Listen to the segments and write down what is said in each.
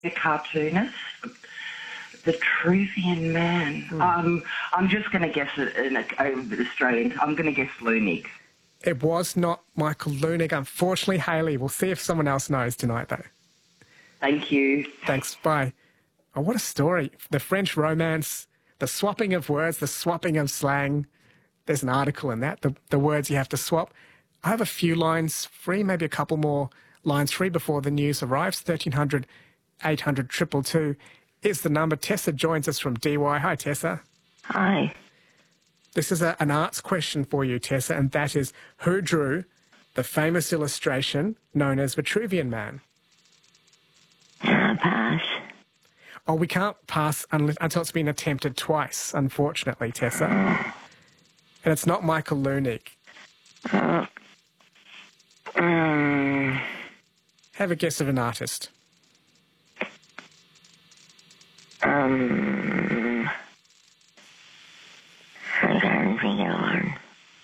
A cartoonist, the Vitruvian Man. I'm just going to guess an Australian. I'm going to guess Lunig. It was not Michael Lunig, unfortunately, Hayley. We'll see if someone else knows tonight, though. Thank you. Thanks, bye. Oh, what a story. The French romance, the swapping of words, the swapping of slang. There's an article in that, the words you have to swap. I have a few lines free, maybe a couple more lines free before the news arrives. 1300 800 222 is the number. Tessa joins us from DY. Hi, Tessa. Hi. This is an arts question for you, Tessa, and that is, who drew the famous illustration known as Vitruvian Man? Pass. Oh, we can't pass until it's been attempted twice, unfortunately, Tessa. And it's not Michael Lunig. Have a guess of an artist. I can't think of one.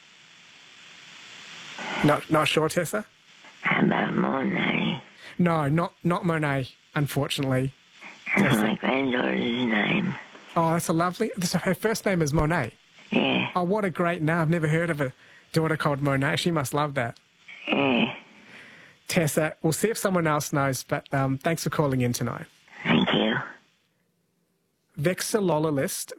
Not sure, Tessa? How about Monet? No, not Monet, unfortunately. That's my granddaughter's name. Oh, that's a lovely... Her first name is Monet. Yeah. Oh, what a great name. I've never heard of a daughter called Monet. She must love that. Yeah. Tessa, we'll see if someone else knows, but thanks for calling in tonight. Thank you. Vexillologist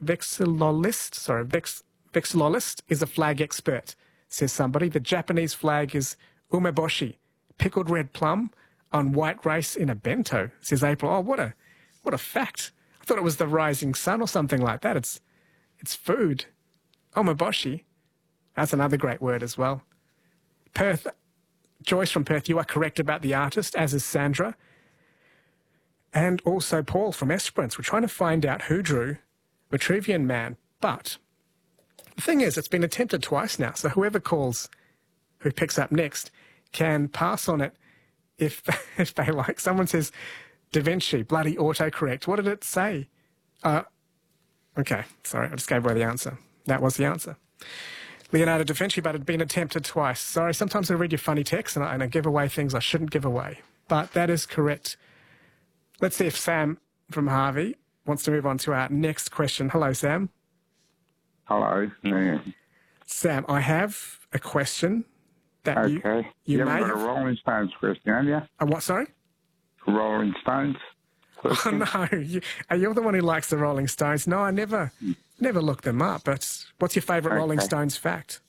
is a flag expert, says somebody. The Japanese flag is umeboshi, pickled red plum on white rice in a bento, says April. Oh, what a fact. I thought it was the rising sun or something like that. It's food. Umeboshi. That's another great word as well. Perth, Joyce from Perth, you are correct about the artist, as is Sandra. And also Paul from Esperance. We're trying to find out who drew Vitruvian Man. But the thing is, it's been attempted twice now, so whoever calls, who picks up next, can pass on it if they like. Someone says, Da Vinci, bloody autocorrect. What did it say? Okay, sorry, I just gave away the answer. That was the answer. Leonardo da Vinci, but it had been attempted twice. Sorry, sometimes I read your funny texts and I give away things I shouldn't give away. But that is correct. Let's see if Sam from Harvey wants to move on to our next question. Hello, Sam. Hello. Yeah. Sam, I have a question that you may haven't got a Rolling Stones question, have you? A what, sorry? Rolling Stones question? Oh, no. You're the one who likes the Rolling Stones. No, I never looked them up. But what's your favourite Rolling Stones fact?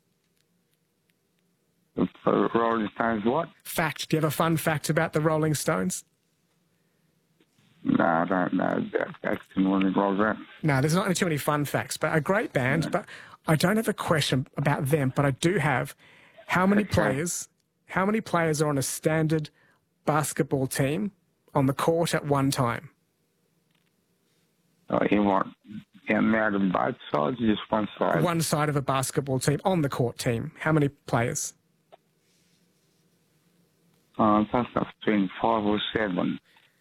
Rolling Stones what? Fact. Do you have a fun fact about the Rolling Stones? No, I don't know. That's the one that was that. No, there's not too many fun facts, but a great band. No. But I don't have a question about them, but I do have how many players are on a standard basketball team on the court at one time? Oh, you want out of both sides or just one side? One side of a basketball team, on the court team. How many players? I think that's between 5 or 7.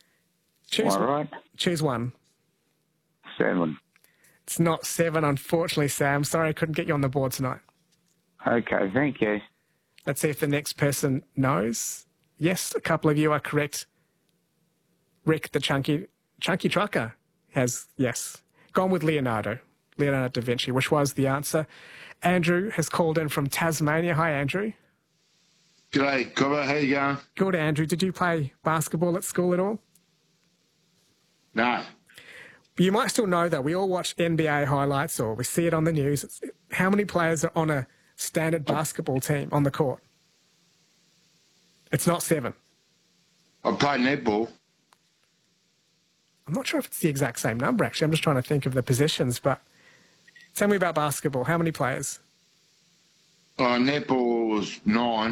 Choose one. 7. It's not 7, unfortunately, Sam. Sorry I couldn't get you on the board tonight. Okay, thank you. Let's see if the next person knows. Yes, a couple of you are correct. Rick, the chunky trucker, has, yes, gone with Leonardo da Vinci, which was the answer. Andrew has called in from Tasmania. Hi, Andrew. G'day, Cobber. How you going? Good, Andrew. Did you play basketball at school at all? No. You might still know, though, we all watch NBA highlights or we see it on the news. How many players are on a standard basketball team on the court? It's not 7. I played netball. I'm not sure if it's the exact same number, actually. I'm just trying to think of the positions, but tell me about basketball. How many players? Netball was 9.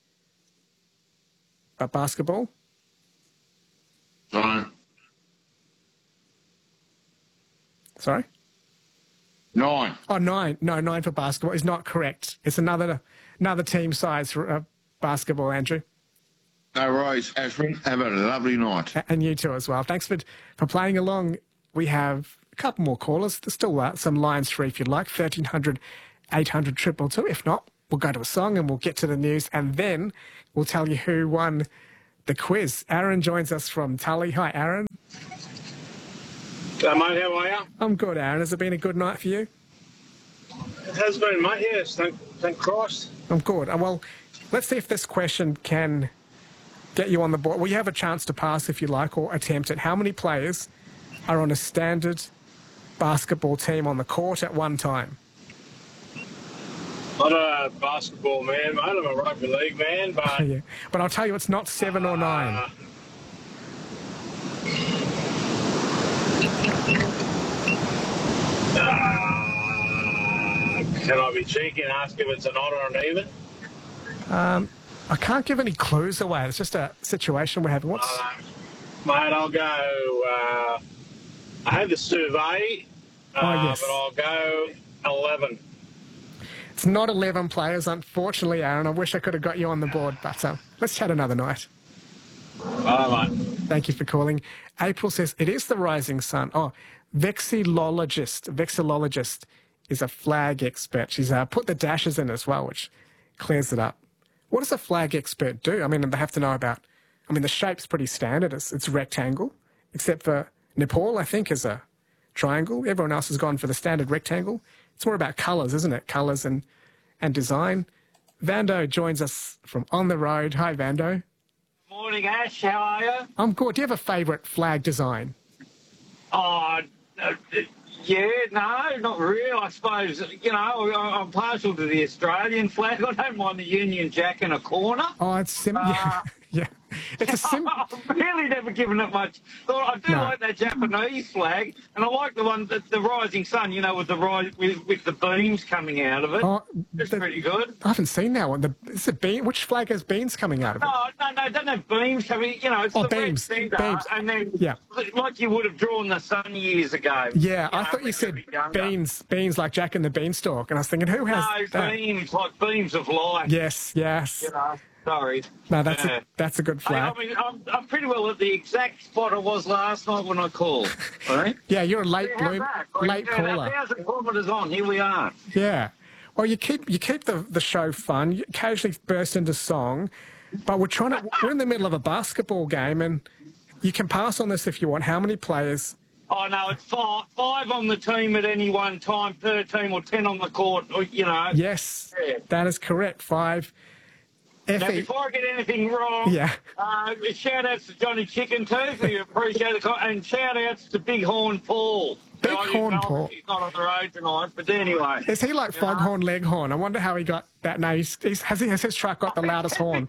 But basketball? 9. Sorry? 9. Oh, 9. No, 9 for basketball is not correct. It's another team size for basketball, Andrew. No worries, Ashwin. Have a lovely night. And you too as well. Thanks for playing along. We have a couple more callers. There's still some lines free if you'd like. 1300 800 222. If not, we'll go to a song and we'll get to the news and then we'll tell you who won the quiz. Aaron joins us from Tully. Hi, Aaron. Mate, how are you? I'm good, Aaron. Has it been a good night for you? It has been, mate, yes, thank Christ. I'm good. Well, let's see if this question can get you on the board. Well, you have a chance to pass if you like, or attempt it. How many players are on a standard basketball team on the court at one time? I'm not a basketball man, mate. I'm a rugby league man, but... Yeah. But I'll tell you, it's not 7 or 9. Can I be cheeky and ask if it's an odd or an even? I can't give any clues away. It's just a situation we're having. What's... Mate, I'll go... I had the survey, yes. but I'll go 11. It's not 11 players, unfortunately, Aaron. I wish I could have got you on the board, but let's chat another night. Mate. Thank you for calling. April says, it is the rising sun. Oh, vexillologist is a flag expert. She's put the dashes in as well, which clears it up. What does a flag expert do? I mean, they have to know about... I mean, the shape's pretty standard. It's rectangle, except for Nepal, I think, is a triangle. Everyone else has gone for the standard rectangle. It's more about colours, isn't it? Colours and design. Vando joins us from on the road. Hi, Vando. Morning, Ash. How are you? I'm good. Do you have a favourite flag design? Oh, yeah, no, not really. I suppose, I'm partial to the Australian flag. I don't mind the Union Jack in a corner. Oh, it's simple. Yeah. It's a simple... I've really never given it much thought. I do like that Japanese flag, and I like the one, the rising sun, with the beams coming out of it. Oh, it's pretty good. I haven't seen that one. Which flag has beams coming out of it? No, it doesn't have beams coming. It's the beams. red centre, Beams. and then Yeah. like you would have drawn the sun years ago. Yeah, I thought you said beans like Jack and the Beanstalk, and I was thinking, who has that? Beams, like beams of light. Yes. Sorry. No, that's a good flag. I mean, I'm pretty well at the exact spot I was last night when I called. Right? Yeah, you're a late caller. 1,000 kilometres on, here we are. Yeah. Well, you keep the show fun. You occasionally burst into song, but we're in the middle of a basketball game, and you can pass on this if you want. How many players? Oh, no, it's five on the team at any one time per team, or 10 on the court, Yes, that is correct. 5. Now, before I get anything wrong, shout-outs to Johnny Chicken Tooth, who appreciate the call, and shout-outs to Big Horn Paul. Big Horn Paul. He's not on the road tonight, but anyway. Is he like Foghorn Leghorn? I wonder how he got that name. Has his truck got the loudest horn?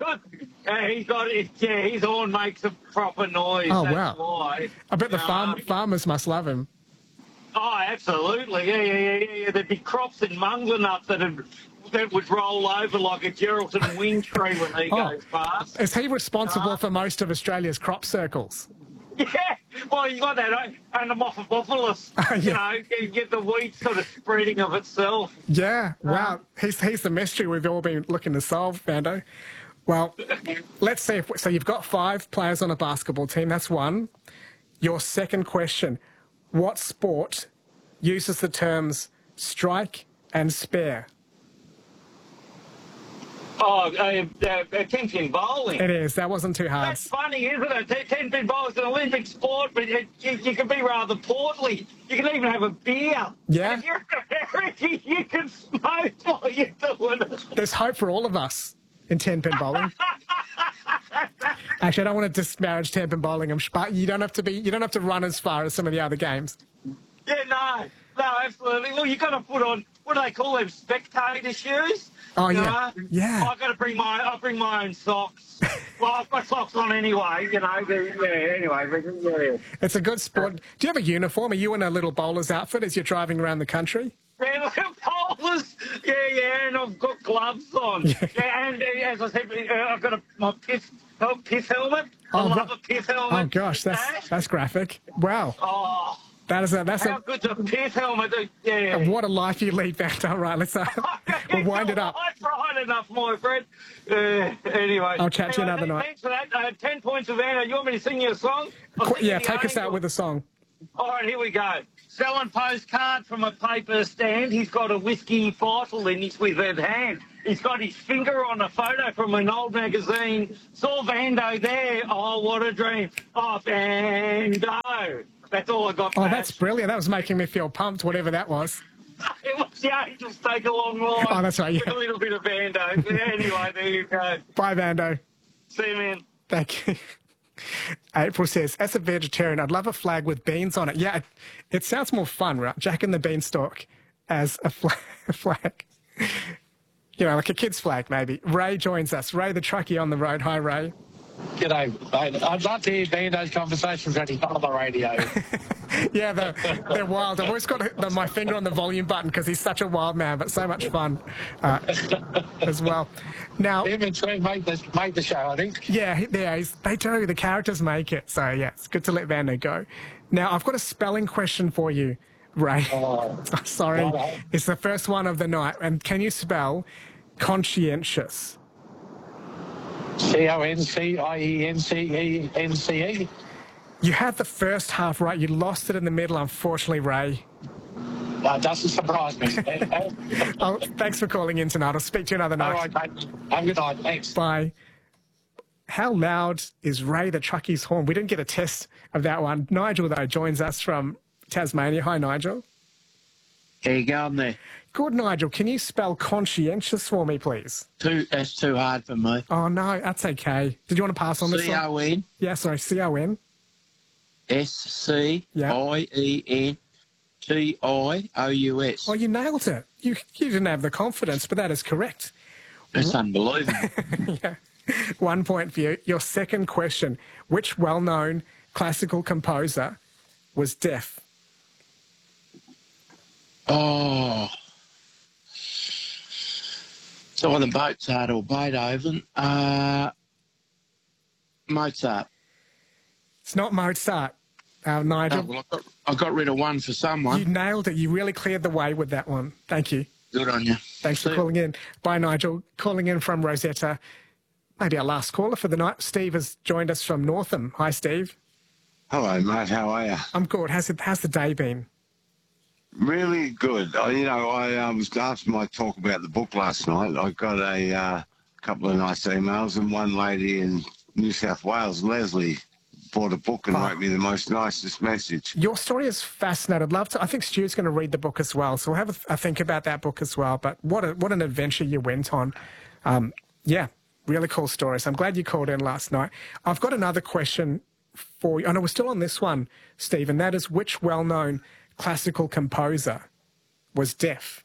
His horn makes a proper noise. Oh, that's wow. Why. I bet the farmers must love him. Oh, absolutely. Yeah. There'd be crops in Munglenup that would roll over like a Geraldton wing tree when he goes past. Is he responsible for most of Australia's crop circles? Yeah, well, you got that, and the Mophopopulus, you get the wheat sort of spreading of itself. Yeah, wow. He's the mystery we've all been looking to solve, Vando. Well, let's see. So you've got 5 players on a basketball team. That's one. Your second question, what sport uses the terms strike and spare? Oh, 10-pin bowling. It is. That wasn't too hard. That's funny, isn't it? 10-pin bowling is an Olympic sport, but you can be rather portly. You can even have a beer. Yeah. If you're American, you can smoke while you're doing it. There's hope for all of us in 10-pin bowling. Actually, I don't want to disparage 10-pin bowling, but you don't have to run as far as some of the other games. Yeah, no, absolutely. Well, you got to put on, what do they call them, spectator shoes? Oh, yeah. Yeah. I've got to bring my own socks. Well, I've got socks on anyway, anyway. It's a good sport. Do you have a uniform? Are you in a little bowler's outfit as you're driving around the country? Yeah, bowlers. Yeah, and I've got gloves on. Yeah, and as I said, I've got my piff helmet. I love a piff helmet. Oh, gosh, that's graphic. Wow. Oh. That's How good's a piff helmet? Yeah. What a life you lead, Vando. All right, let's we'll wind it up. That's right enough, my friend. Anyway. I'll chat to you another night. Thanks for that. 10 points of Anna. You want me to sing you a song? Yeah, take us out with a song. All right, here we go. Selling postcard from a paper stand. He's got a whiskey bottle in his withered hand. He's got his finger on a photo from an old magazine. Saw Vando there. Oh, what a dream. Oh, Vando. That's all I got. Oh, Pat. that's brilliant. That was making me feel pumped, whatever that was. It was the Angels Take a Long Ride. Oh, that's right, yeah. With a little bit of Vando. Anyway, there you go. Bye, Vando. See you, man. Thank you. April says, as a vegetarian, I'd love a flag with beans on it. Yeah, it sounds more fun, right? Jack and the Beanstalk as a flag. You know, like a kid's flag, maybe. Ray joins us. Ray, the truckie on the road. Hi, Ray. G'day, mate. I'd love to hear Vando's conversations when he's not on the radio. Yeah, they're wild. I've always got my finger on the volume button because he's such a wild man, but so much fun as well. Now, Him and Trent make the show, I think. yeah, they do. The characters make it. So, yeah, it's good to let Vando go. Now, I've got a spelling question for you, Ray. Oh, Sorry. righto. It's the first one of the night. And can you spell conscientious? Concience. You had the first half right. You lost it in the middle, unfortunately, Ray. That doesn't surprise me. Oh, thanks for calling in tonight. I'll speak to you another All night. right, mate. Have a good night. Thanks. Bye. How loud is Ray the truckie's horn? We didn't get a test of that one. Nigel, though, joins us from Tasmania. Hi, Nigel. How you going there? Good, Nigel. Can you spell conscientious for me, please? That's too hard for me. Oh, no, that's okay. Did you want to pass on this one? C-O-N. Yeah, sorry, C-O-N. S-C-I-E-N-T-I-O-U-S. Oh, you nailed it. You didn't have the confidence, but that is correct. That's unbelievable. Yeah. 1 point for you. Your second question. Which well-known classical composer was deaf? Oh. It's either Mozart or Beethoven. Mozart. It's not Mozart, Oh, Nigel. well, I got rid of one for You someone. nailed it. You really cleared the way with that one. Thank you. Good on you. Thanks for calling in. Bye, Nigel. Calling in from Rosetta. Maybe our last caller for the night. Steve has joined us from Northam. Hi, Steve. Hello, mate. How are you? I'm good. How's the day been? Really good. I was after my talk about the book last night. I got a couple of nice emails, and one lady in New South Wales, Leslie, bought a book and wrote me the most nicest message. Your story is fascinating. I'd love to. I think Stu's going to read the book as well, so we'll have a think about that book as well. But what an adventure you went on. Yeah, really cool story. So I'm glad you called in last night. I've got another question for you. I know we're still on this one, Steve, and that is which well-known classical composer was deaf?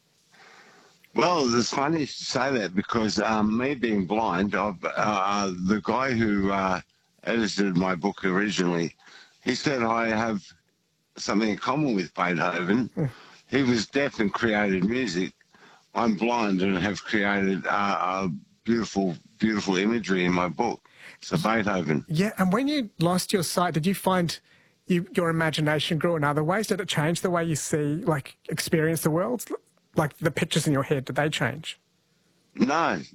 Well, it's funny you should say that because me being blind, the guy who edited my book originally, he said I have something in common with Beethoven. He was deaf and created music. I'm blind and have created beautiful, beautiful imagery in my book. So Beethoven. Yeah, and when you lost your sight, did you find your imagination grew in other ways? Did it change the way you see, experience the world? Like the pictures in your head, did they change? No,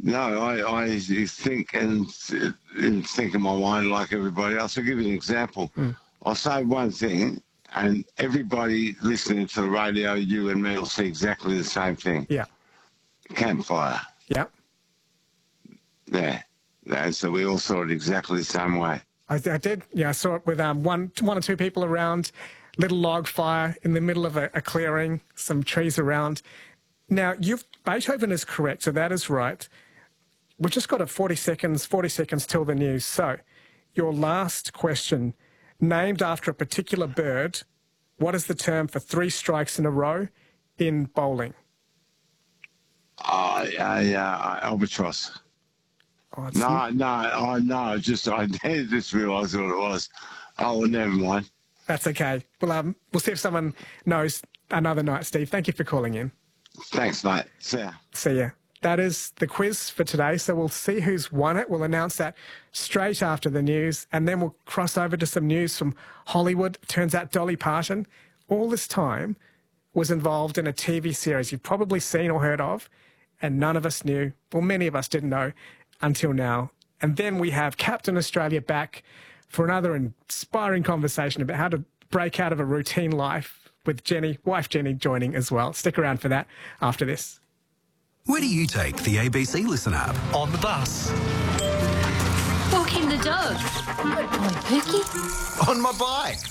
I think and think in my mind like everybody else. I'll give you an example. I'll say one thing, and everybody listening to the radio, you and me, will see exactly the same thing. Yeah. Campfire. Yeah. Yeah. And so we all saw it exactly the same way. I did. Yeah, I saw it with one or two people around, little log fire in the middle of a clearing, some trees around. Now, Beethoven is correct, so that is right. We've just got 40 seconds till the news. So, your last question, named after a particular bird, what is the term for 3 strikes in a row in bowling? Albatross. Oh, No, just I just realised what it was. Oh, well, never mind. That's okay. Well, we'll see if someone knows another night, Steve. Thank you for calling in. Thanks, mate. See ya. See ya. That is the quiz for today. So we'll see who's won it. We'll announce that straight after the news. And then we'll cross over to some news from Hollywood. Turns out Dolly Parton, all this time, was involved in a TV series you've probably seen or heard of, and none of us knew, well, many of us didn't know until now. And then we have Captain Australia back for another inspiring conversation about how to break out of a routine life with wife Jenny joining as well. Stick around for that after this. Where do you take the ABC Listen app? On the bus. Walking the dog. Good boy, Pookie. On my bike.